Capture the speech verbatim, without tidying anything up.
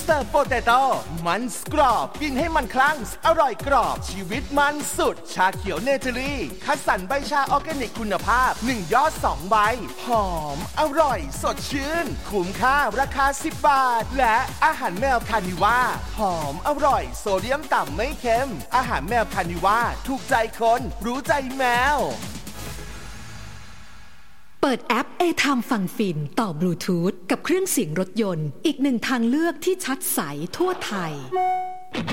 สิร์ฟโปเตโต้มันกรอบกินให้มันคลั่งอร่อยกรอบชีวิตมันสุดชาเขียวเนเธอรี่คัดสรรใบชาออร์แกนิกคุณภาพหนึ่งยอดสองใบหอมอร่อยสดชื่นคุ้มค่าราคาสิบบาทและอาหารแมวคานิว่าหอมอร่อยโซเดียมต่ำไม่เค็มอาหารแมวคานิว่าถูกใจคนรู้ใจแมวเปิดแอป A-Time ฟังฟินต่อบลูทูธกับเครื่องเสียงรถยนต์อีกหนึ่งทางเลือกที่ชัดใสทั่วไทย